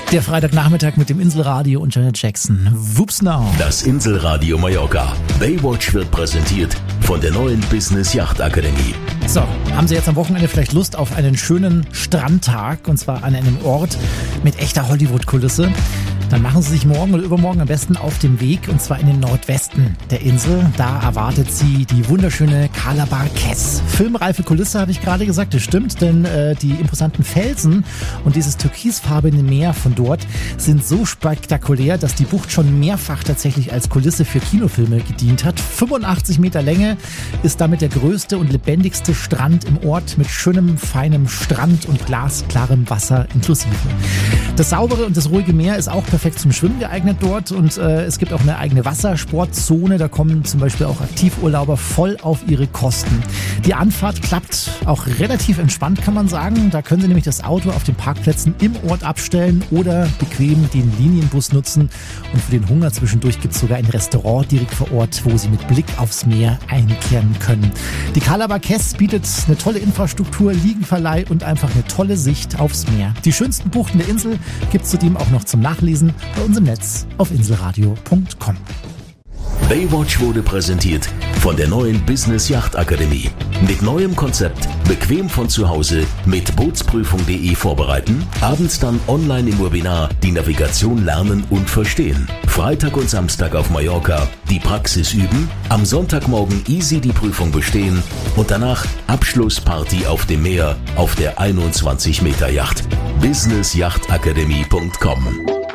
Der Freitagnachmittag mit dem Inselradio und Janet Jackson. Whoops now. Das Inselradio Mallorca. Baywatch wird präsentiert von der neuen Business Yacht Akademie. So, haben Sie jetzt am Wochenende vielleicht Lust auf einen schönen Strandtag, und zwar an einem Ort mit echter Hollywood-Kulisse? Dann machen Sie sich morgen oder übermorgen am besten auf den Weg, und zwar in den Nordwesten der Insel. Da erwartet Sie die wunderschöne Cala Barquez. Filmreife Kulisse, habe ich gerade gesagt, das stimmt, denn die imposanten Felsen und dieses türkisfarbene Meer von dort sind so spektakulär, dass die Bucht schon mehrfach tatsächlich als Kulisse für Kinofilme gedient hat. 85 Meter Länge, ist damit der größte und lebendigste Strand im Ort mit schönem, feinem Strand und glasklarem Wasser inklusive. Das saubere und das ruhige Meer ist auch perfekt zum Schwimmen geeignet dort, und es gibt auch eine eigene Wassersportzone. Da kommen zum Beispiel auch Aktivurlauber voll auf ihre Kosten. Die Anfahrt klappt auch relativ entspannt, kann man sagen. Da können Sie nämlich das Auto auf den Parkplätzen im Ort abstellen oder bequem den Linienbus nutzen. Und für den Hunger zwischendurch gibt es sogar ein Restaurant direkt vor Ort, wo Sie mit Blick aufs Meer einkehren können. Die Cala Barquez bietet eine tolle Infrastruktur, Liegenverleih und einfach eine tolle Sicht aufs Meer. Die schönsten Buchten der Insel gibt es zudem auch noch zum Nachlesen bei uns im Netz auf inselradio.com. Baywatch wurde präsentiert von der neuen Business Yacht Akademie. Mit neuem Konzept, bequem von zu Hause, mit Bootsprüfung.de vorbereiten, abends dann online im Webinar die Navigation lernen und verstehen. Freitag und Samstag auf Mallorca die Praxis üben, am Sonntagmorgen easy die Prüfung bestehen und danach Abschlussparty auf dem Meer auf der 21 Meter Yacht. businessyachtakademie.com